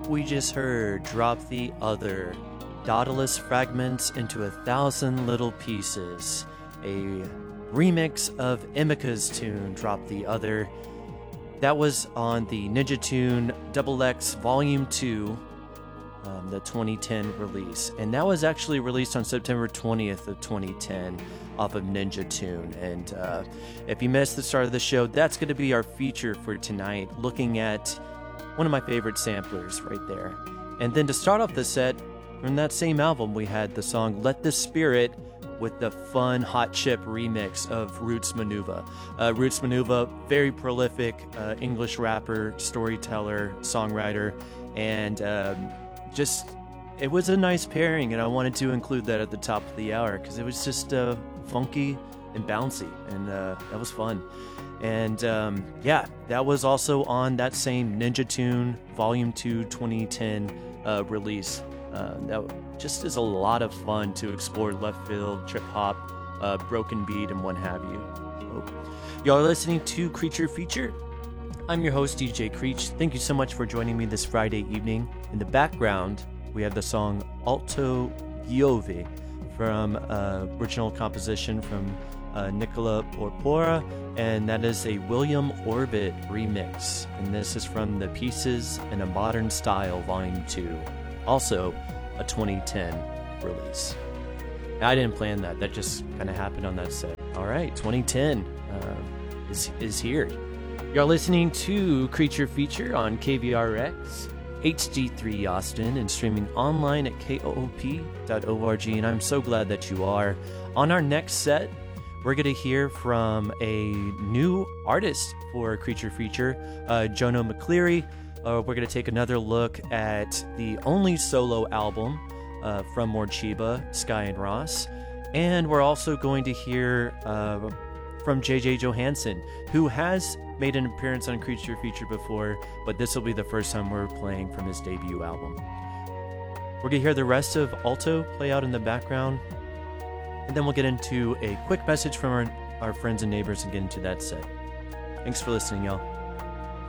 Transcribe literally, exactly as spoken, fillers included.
we just heard Drop the Other, Daedalus Fragments into a Thousand Little Pieces, a remix of Emika's tune, Drop the Other. That was on the Ninja Tune Double X Volume two, um, the twenty ten release. And that was actually released on September twentieth of twenty ten off of Ninja Tune. And uh, if you missed the start of the show, that's going to be our feature for tonight, looking at one of my favorite samplers right there. And then to start off the set, from that same album, we had the song Let the Spirit with the fun Hot Chip remix of Roots Manuva. Uh, Roots Manuva, very prolific uh, English rapper, storyteller, songwriter, and um, just, it was a nice pairing, and I wanted to include that at the top of the hour because it was just uh, funky and bouncy, and uh, that was fun. And um, yeah, that was also on that same Ninja Tune Volume two twenty ten uh, release. Uh, that just is a lot of fun to explore left field, trip hop, uh, broken beat, and what have you. So, y'all are listening to Creature Feature. I'm your host, D J Creech. Thank you so much for joining me this Friday evening. In the background, we have the song Alto Giove from uh, original composition from uh, Nicola Porpora, and that is a William Orbit remix. And this is from the Pieces in a Modern Style Volume two. Also a twenty ten release. I didn't plan that. That just kind of happened on that set. All right, twenty ten uh, is, is here. You're listening to Creature Feature on K V R X, H D three Austin, and streaming online at K O O P dot org. And I'm so glad that you are. On our next set, we're going to hear from a new artist for Creature Feature, uh, Jono McCleary. Uh, we're going to take another look at the only solo album uh, from Morcheeba, Sky and Ross. And we're also going to hear uh, from J J Johansson, who has made an appearance on Creature Feature before, but this will be the first time we're playing from his debut album. We're going to hear the rest of Alto play out in the background, and then we'll get into a quick message from our, our friends and neighbors and get into that set. Thanks for listening, y'all.